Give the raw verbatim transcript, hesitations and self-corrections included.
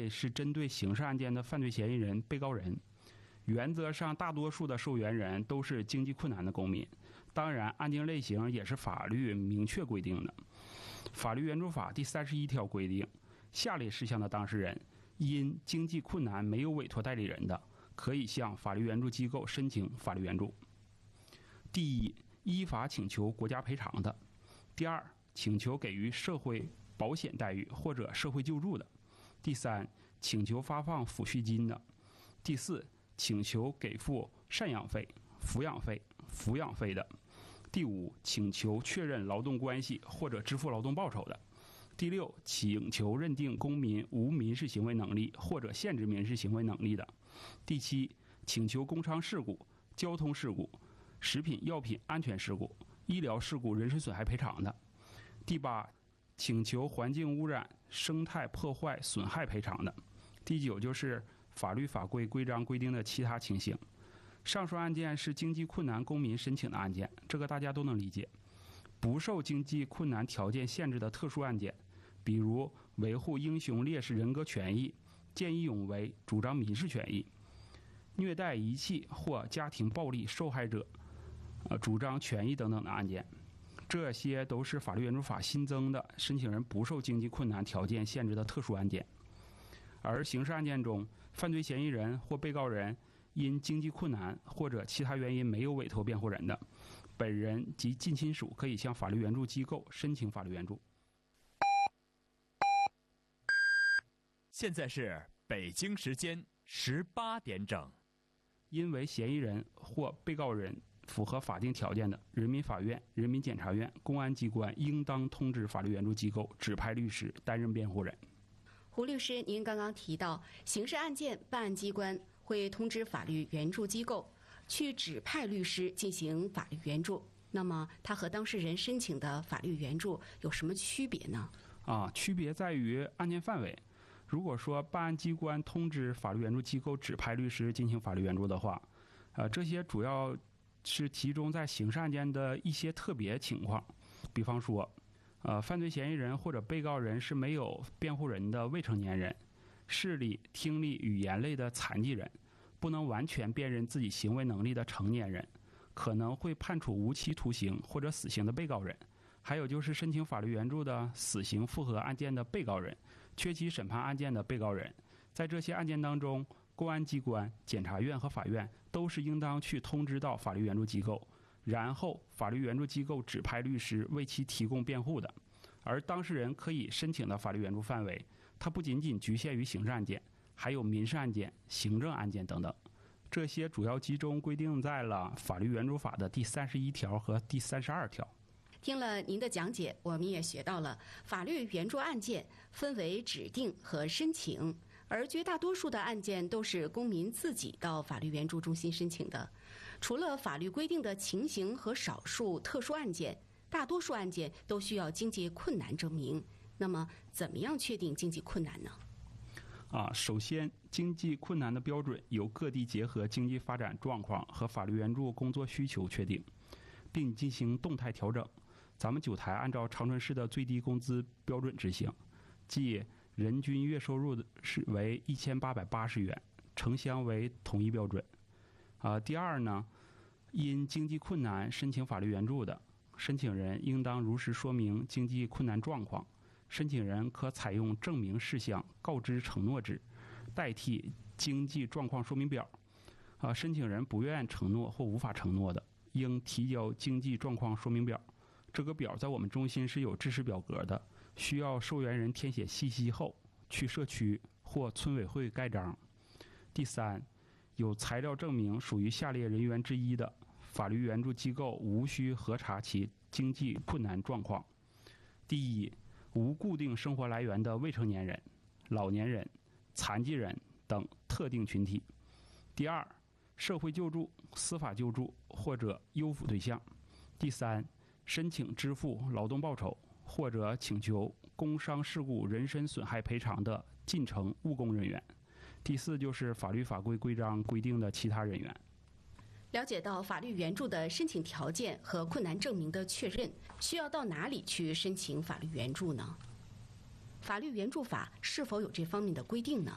类是针对刑事案件的犯罪嫌疑人、被告人。原则上，大多数的受援人都是经济困难的公民。当然，案件类型也是法律明确规定的。法律援助法第三十一条规定，下列事项的当事人因经济困难没有委托代理人的，可以向法律援助机构申请法律援助。第一，依法请求国家赔偿的；第二，请求给予社会保险待遇或者社会救助的；第三，请求发放抚恤金的；第四，请求给付赡养费、抚养费、抚养费的；第五，请求确认劳动关系或者支付劳动报酬的；第六，请求认定公民无民事行为能力或者限制民事行为能力的；第七，请求工伤事故、交通事故、食品药品安全事故、医疗事故人身损害赔偿的；第八，请求环境污染、生态破坏损害赔偿的；第九，就是法律法规规章规定的其他情形。上述案件是经济困难公民申请的案件，这个大家都能理解。不受经济困难条件限制的特殊案件，比如维护英雄烈士人格权益、见义勇为、主张民事权益、虐待遗弃或家庭暴力受害者呃主张权益等等的案件，这些都是法律援助法新增的申请人不受经济困难条件限制的特殊案件。而刑事案件中，犯罪嫌疑人或被告人因经济困难或者其他原因没有委托辩护人的，本人及近亲属可以向法律援助机构申请法律援助。 现在是北京时间十八点整。 因为嫌疑人或被告人符合法定条件的，人民法院、人民检察院、公安机关应当通知法律援助机构指派律师担任辩护人。 胡律师，您刚刚提到，刑事案件办案机关会通知法律援助机构去指派律师进行法律援助，那么它和当事人申请的法律援助有什么区别呢？ 啊，区别在于案件范围。如果说办案机关通知法律援助机构指派律师进行法律援助的话，呃，这些主要是集中在刑事案件的一些特别情况，比方说，呃，犯罪嫌疑人或者被告人是没有辩护人的未成年人，视力、听力、语言类的残疾人，不能完全辨认自己行为能力的成年人，可能会判处无期徒刑或者死刑的被告人，还有就是申请法律援助的死刑复核案件的被告人、缺期审判案件的被告人。在这些案件当中，公安机关、检察院和法院都是应当去通知到法律援助机构，然后法律援助机构指派律师为其提供辩护的。而当事人可以申请的法律援助范围，它不仅仅局限于刑事案件，还有民事案件、行政案件等等。这些主要集中规定在了法律援助法的第三十一条和第三十二条。 听了您的讲解，我们也学到了法律援助案件分为指定和申请，而绝大多数的案件都是公民自己到法律援助中心申请的。除了法律规定的情形和少数特殊案件，大多数案件都需要经济困难证明。那么怎么样确定经济困难呢？ 啊，首先，经济困难的标准由各地结合经济发展状况和法律援助工作需求确定，并进行动态调整。咱们九台按照长春市的最低工资标准执行，即人均月收入是为一千八百八十元，城乡为统一标准。啊，第二呢，因经济困难申请法律援助的，申请人应当如实说明经济困难状况。申请人可采用证明事项告知承诺制，代替经济状况说明表。啊，申请人不愿承诺或无法承诺的，应提交经济状况说明表。这个表在我们中心是有制式表格的，需要受援人填写信息后去社区或村委会盖章。第三，有材料证明属于下列人员之一的，法律援助机构无需核查其经济困难状况。第一，无固定生活来源的未成年人、老年人、残疾人等特定群体。第二，社会救助、司法救助或者优抚对象。第三，申请支付劳动报酬或者请求工伤事故人身损害赔偿的进城务工人员。第四，就是法律法规规章规定的其他人员。 了解到法律援助的申请条件和困难证明的确认，需要到哪里去申请法律援助呢？法律援助法是否有这方面的规定呢？